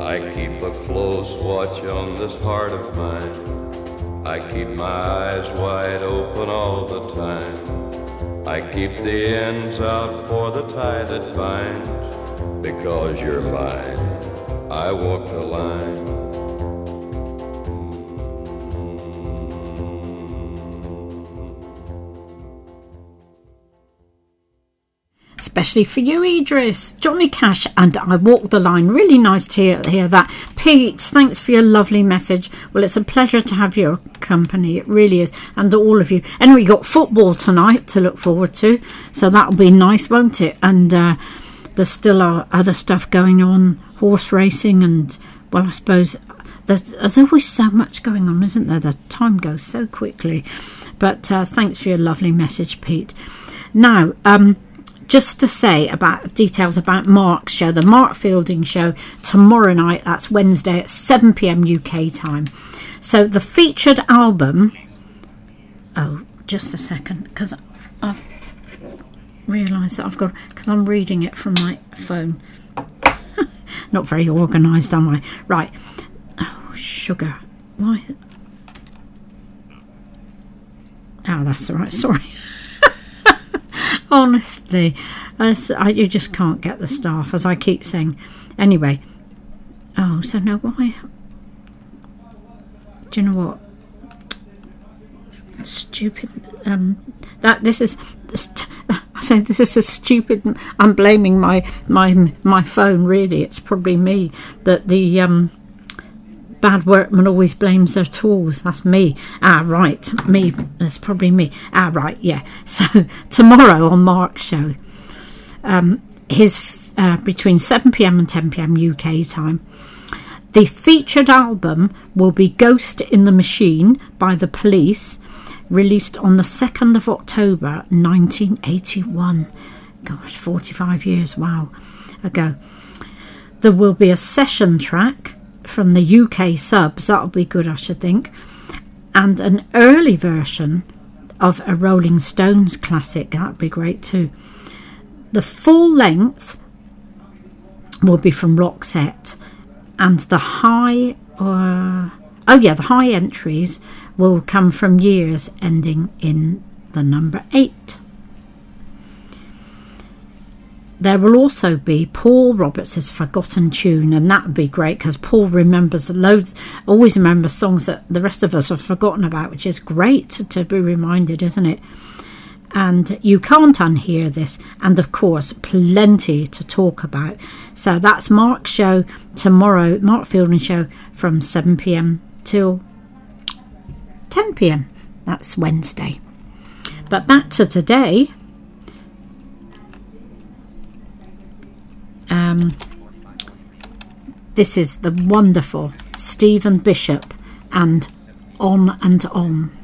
I keep a close watch on this heart of mine. I keep my eyes wide open all the time. I keep the ends out for the tie that binds. Because you're mine, I walk the line. Especially for you, Idris. Johnny Cash and I Walk the Line. Really nice to hear that. Pete, thanks for your lovely message. Well, it's a pleasure to have your company. It really is. And all of you. Anyway, you got football tonight to look forward to. So that'll be nice, won't it? And there's still other stuff going on. Horse racing and, well, I suppose there's always so much going on, isn't there? The time goes so quickly. But thanks for your lovely message, Pete. Now, just to say about details about Mark's show, the Mark Fielding show tomorrow night, that's Wednesday at 7 p.m. UK time. So the featured album, just a second, because I've realised that because I'm reading it from my phone. Not very organised, am I? Right. Oh, sugar. Why? Oh, that's all right, sorry. Honestly, you just can't get the staff, as I keep saying. Anyway, so no, why? Do you know what? Stupid. This is a stupid. I'm blaming my phone. Really, it's probably me that the bad workman always blames their tools. That's me. Right. Me. That's probably me. Right. Yeah. So tomorrow on Mark's show, his between 7 p.m. and 10 p.m. UK time, the featured album will be Ghost in the Machine by The Police, released on the 2nd of October 1981. Gosh, 45 years, wow, ago. There will be a session track from the UK subs, that'll be good, I should think, and an early version of a Rolling Stones classic, that'd be great too. The full length will be from Roxette, and the high entries will come from years ending in the number 8. There will also be Paul Roberts' Forgotten Tune, and that would be great because Paul remembers always remembers songs that the rest of us have forgotten about, which is great to be reminded, isn't it? And you can't unhear this, and of course plenty to talk about. So that's Mark's show tomorrow, Mark Fielding show, from 7 p.m. till 10 p.m. That's Wednesday. But back to today. This is the wonderful Stephen Bishop and On and On.